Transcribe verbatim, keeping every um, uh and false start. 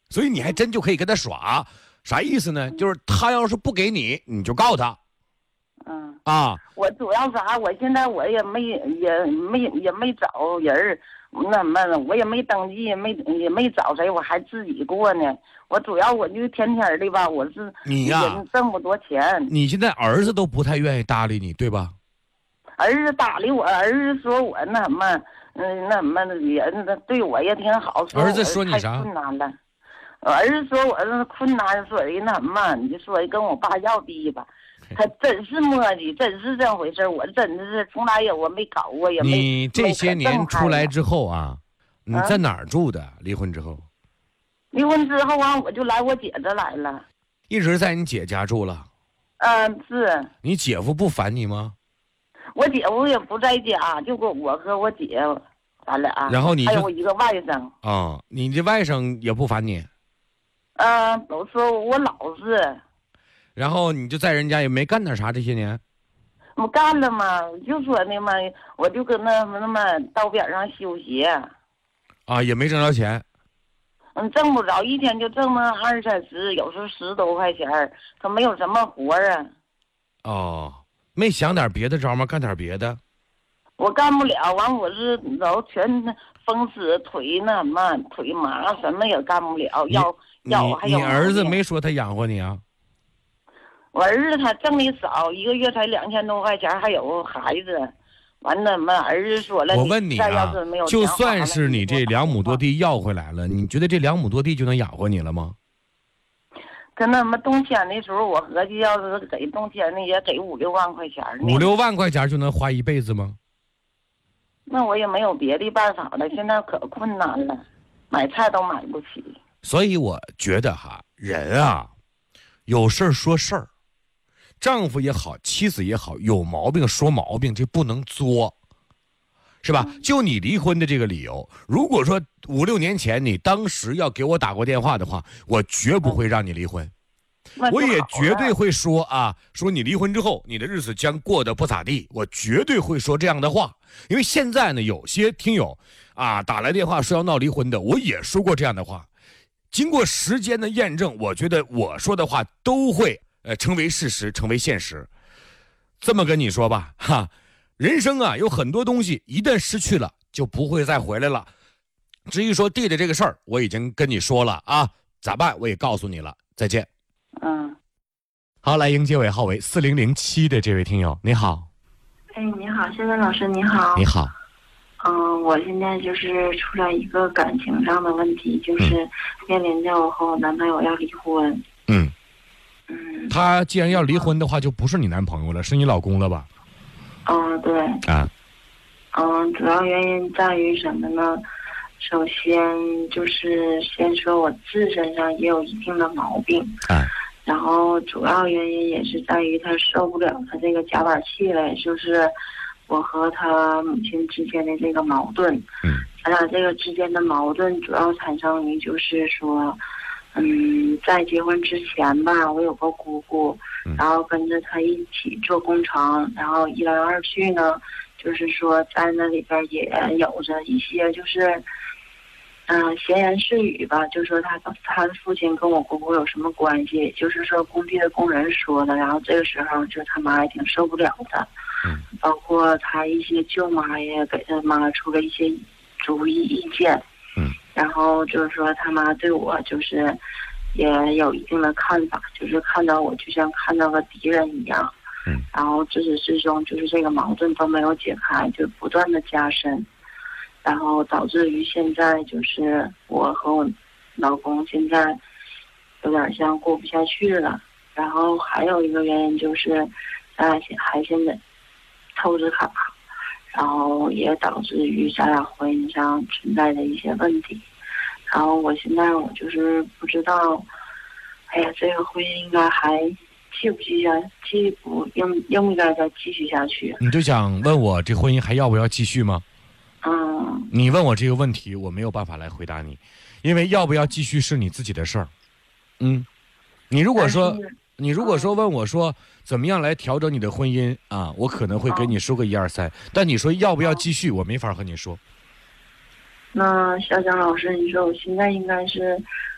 所以你还真就可以跟他耍，啥意思呢？就是他要是不给你，你就告他。 嗯啊， 我主要啥？我现在我也没也没也没找人儿，那么我也没登记，没也没找谁，我还自己过呢。我主要我就天天的吧，我是你呀、 也挣不多钱。 你现在儿子都不太愿意搭理你，对吧？ 儿子搭理我，儿子说我那什么，嗯，那什么人对我也挺好。 儿子说你啥？ 太困难了。儿子说我这困难，说的那什么，你就说跟我爸要逼吧。他真是磨叽，真是这回事。我真的是从来也我没搞过，也没。 你这些年出来之后啊，你在哪儿住的？离婚之后？ 离婚之后啊，我就来我姐这来了。 一直在你姐家住了？ 嗯，是。 你姐夫不烦你吗？ 我姐夫也不在家，就跟我和我姐，咱俩。 然后你还有我一个外甥。 啊、哦，你这外甥也不烦你？ 嗯、呃，都说我老实。 然后你就在人家也没干点啥这些年？ 我干了嘛，就说的嘛，我就跟那那么道边上修鞋。 啊，也没挣着钱。 嗯，挣不着，一天就挣那二三十，有时候十多块钱儿，可没有什么活儿啊。 哦，没想点别的招吗？干点别的？ 我干不了，完我是都全风湿腿那什么腿麻，什么也干不了。腰腰还有。 你儿子没说他养活你啊？ 我儿子他挣的少，一个月才两千多块钱，还有孩子。完了嘛，儿子说了， 我问你啊，就算是你这两亩多地要回来了，你觉得这两亩多地就能养活你了吗？ 跟那么动迁的时候，我合计要是给动迁的也给五六万块钱。 五六万块钱就能花一辈子吗？ 那我也没有别的办法了，现在可困难了，买菜都买不起。 所以我觉得哈，人啊，有事儿说事儿。丈夫也好，妻子也好，有毛病说毛病，这不能作，是吧？就你离婚的这个理由，如果说五六年前你当时要给我打过电话的话，我绝不会让你离婚，我也绝对会说啊，说你离婚之后，你的日子将过得不咋地，我绝对会说这样的话。因为现在呢，有些听友啊打来电话说要闹离婚的，我也说过这样的话。经过时间的验证，我觉得我说的话都会。呃，成为事实，成为现实。这么跟你说吧，哈，人生啊，有很多东西一旦失去了，就不会再回来了。至于说地的这个事儿，我已经跟你说了啊，咋办？我也告诉你了。再见。 嗯。 好，来迎接尾号为四零零七的这位听友，你好。 哎，你好，谢文老师，你好。 你好。 嗯、呃，我现在就是出来一个感情上的问题，就是面临着我和我男朋友要离婚。 嗯。 嗯， 他既然要离婚的话，就不是你男朋友了，是你老公了吧？ 嗯，对。 啊。 嗯，主要原因在于什么呢？首先就是先说我自身上也有一定的毛病。 啊。 然后主要原因也是在于他受不了他这个夹板气了，就是我和他母亲之间的这个矛盾。 嗯。 咱俩这个之间的矛盾主要产生于就是说。嗯，在结婚之前吧，我有个姑姑，然后跟着她一起做工程，然后一来二去呢，就是说在那里边也有着一些就是，嗯、呃，闲言闲语吧，就说他他的父亲跟我姑姑有什么关系，就是说工地的工人说的，然后这个时候就他妈也挺受不了的， 嗯， 包括他一些舅妈也给他妈出了一些主意意见。 嗯， 然后就是说他妈对我就是也有一定的看法，就是看到我就像看到个敌人一样。 嗯， 然后自始至终就是这个矛盾都没有解开，就不断的加深，然后导致于现在就是我和我老公现在有点像过不下去了。然后还有一个原因就是咱俩还现在透支卡。然后也导致于咱俩婚姻上存在的一些问题，然后我现在我就是不知道，哎呀，这个婚姻应该还继不继下，继不应应不应该再继续下去？ 你就想问我这婚姻还要不要继续吗？ 嗯。 你问我这个问题，我没有办法来回答你，因为要不要继续是你自己的事儿。嗯，你如果说。你如果说问我说怎么样来调整你的婚姻啊，我可能会给你说个一二三，但你说要不要继续，我没法和你说。 那小蒋老师，你说我现在应该是